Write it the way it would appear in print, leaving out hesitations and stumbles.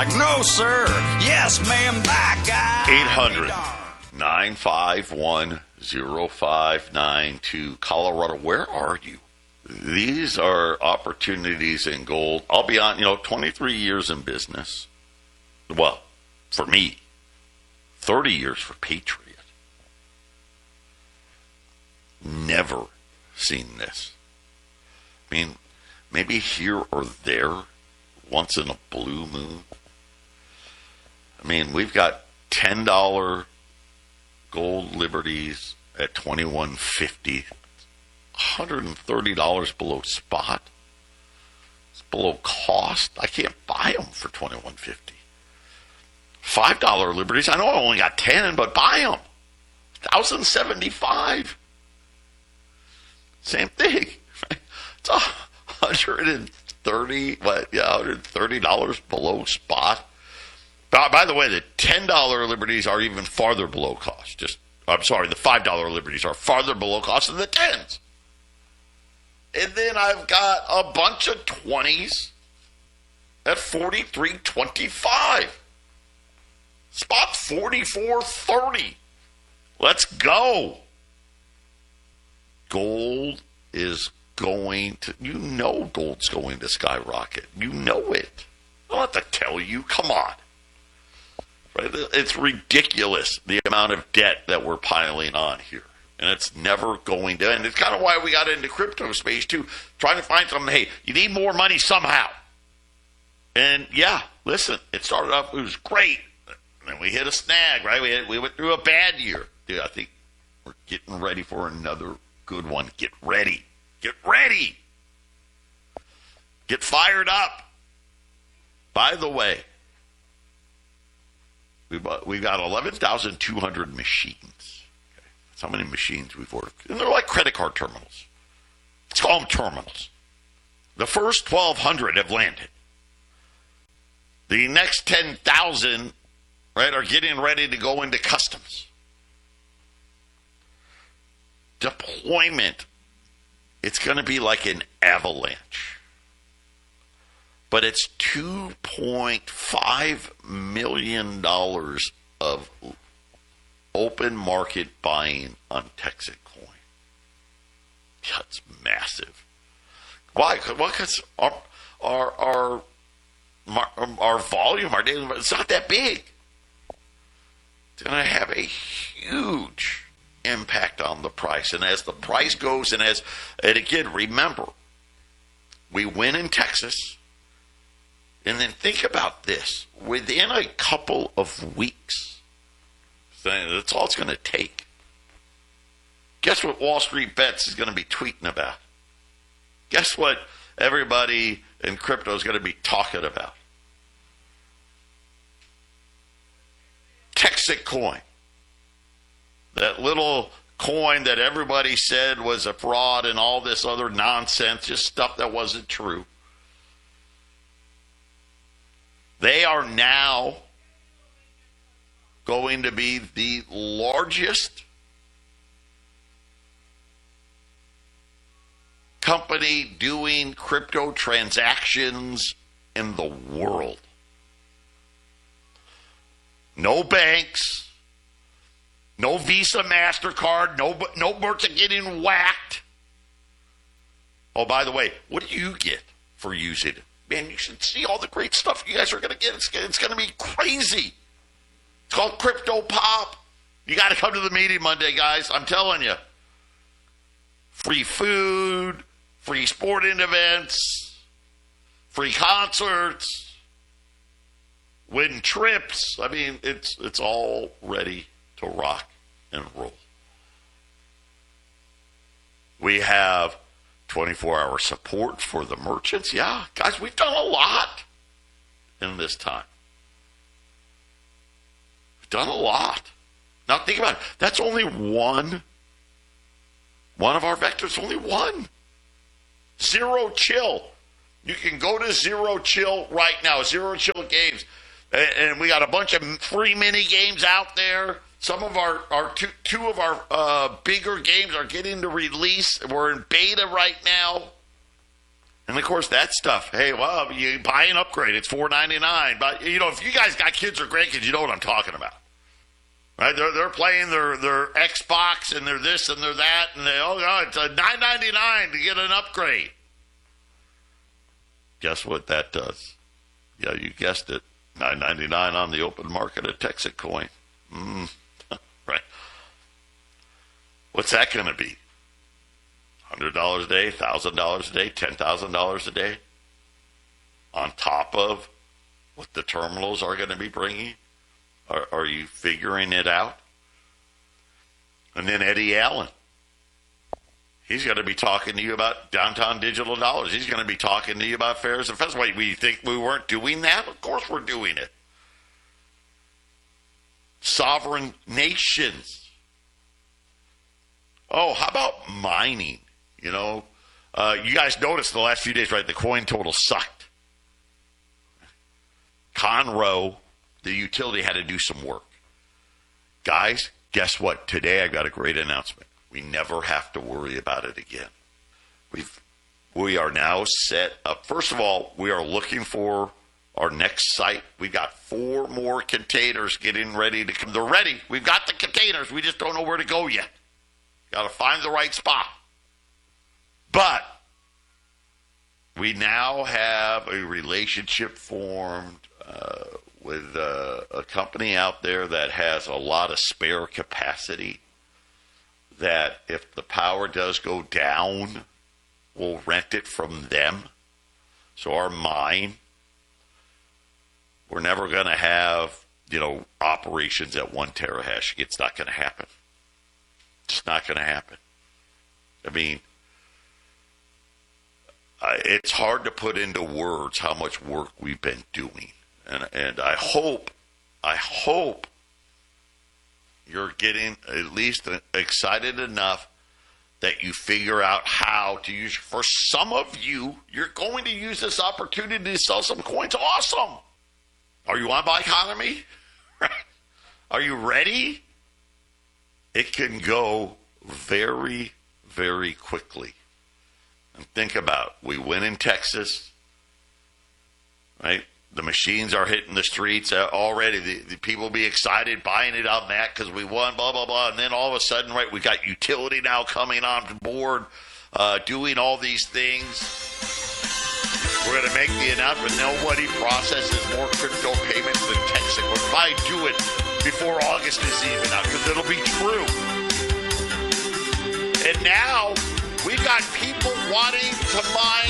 like, no, sir. Yes, ma'am, by God. 800-951-0592. Colorado, where are you? These are opportunities in gold. I'll be on, 23 years in business. Well, for me, 30 years for Patriot. Never seen this. I mean, maybe here or there, once in a blue moon. I mean, we've got $10 gold liberties at $21.50, $130 below spot. It's below cost. I can't buy them for $21.50. $5 liberties, I know I only got 10, but buy them. $1,075. Same thing. It's $130 below spot. By the way, the $10 liberties are even farther below cost. The $5 liberties are farther below cost than the 10s. And then I've got a bunch of 20s at $43.25. Spot $44.30. Let's go. Gold is going to, gold's going to skyrocket. You know it. I don't have to tell you. Come on. Right? It's ridiculous, the amount of debt that we're piling on here. And it's never going to end. It's kind of why we got into crypto space, too. Trying to find something, hey, you need more money somehow. And, yeah, listen, it started off, it was great. And then we hit a snag, right? We went through a bad year. Dude, I think we're getting ready for another good one. Get ready. Get ready. Get fired up. By the way, we've got 11,200 machines. Okay. That's how many machines we've ordered. And they're like credit card terminals. Let's call them terminals. The first 1,200 have landed. The next 10,000, right, are getting ready to go into customs. Deployment, it's going to be like an avalanche. But it's $2.5 million of open market buying on Texas Coin. That's massive. Why? Well, because our volume, our daily, it's not that big. It's going to have a huge impact on the price. And as the price goes, and again, remember, we win in Texas. And then think about this. Within a couple of weeks, that's all it's going to take. Guess what Wall Street Bets is going to be tweeting about? Guess what everybody in crypto is going to be talking about? Texas Coin. That little coin that everybody said was a fraud and all this other nonsense, just stuff that wasn't true. They are now going to be the largest company doing crypto transactions in the world. No banks, no Visa, MasterCard, no merchant getting whacked. Oh, by the way, what do you get for using it? Man, you should see all the great stuff you guys are going to get. It's going to be crazy. It's called Crypto Pop. You got to come to the meeting Monday, guys. I'm telling you. Free food, free sporting events, free concerts, win trips. I mean, it's all ready to rock and roll. We have 24-hour support for the merchants. Yeah, guys, we've done a lot in this time. We've done a lot. Now, think about it. That's only one of our vectors, only one. Zero Chill. You can go to Zero Chill right now, Zero Chill Games. And we got a bunch of free mini games out there. Some of our two of our bigger games are getting to release. We're in beta right now. And, of course, that stuff, hey, well, you buy an upgrade, it's $4.99. But, if you guys got kids or grandkids, you know what I'm talking about. Right? They're playing their Xbox and they're this and they're that, and it's a $9.99 to get an upgrade. Guess what that does? Yeah, you guessed it. $9.99 on the open market at Texacoin. Right. What's that going to be? $100 a day, $1,000 a day, $10,000 a day? On top of what the terminals are going to be bringing? Are you figuring it out? And then Eddie Allen. He's going to be talking to you about downtown digital dollars. He's going to be talking to you about fairs and festivals. Wait, we think we weren't doing that? Of course we're doing it. Sovereign nations. Oh, how about mining? You guys noticed the last few days, right? The coin total sucked. Conroe, the utility, had to do some work. Guys, guess what? Today I got a great announcement. We never have to worry about it again. We are now set up. First of all, we are looking for our next site. We've got 4 more containers getting ready to come. They're ready. We've got the containers. We just don't know where to go yet. Got to find the right spot. But we now have a relationship formed with a company out there that has a lot of spare capacity, that if the power does go down, we'll rent it from them. So our mine, we're never going to have, operations at 1 terahash. It's not going to happen. It's not going to happen. I mean, it's hard to put into words how much work we've been doing. And I hope you're getting at least excited enough that you figure out how to use. For some of you, you're going to use this opportunity to sell some coins. Awesome. Are you on Bikeonomy? Are you ready? It can go very, very quickly. And think about, we win in Texas, right? The machines are hitting the streets already. The people will be excited buying it on that because we won, blah, blah, blah. And then all of a sudden, right, we got utility now coming on board, doing all these things. We're going to make the announcement. Nobody processes more crypto payments than Texas. We'll probably do it before August is even out because it'll be true. And now we've got people wanting to mine